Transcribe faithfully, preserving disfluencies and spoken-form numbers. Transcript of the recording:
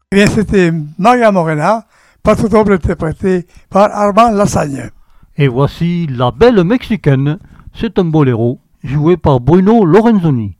Eh bien, c'était Maria Morena, pas tout double interprété par Armand Lassagne. Et voici La Belle Mexicaine, c'est un boléro joué par Bruno Lorenzoni.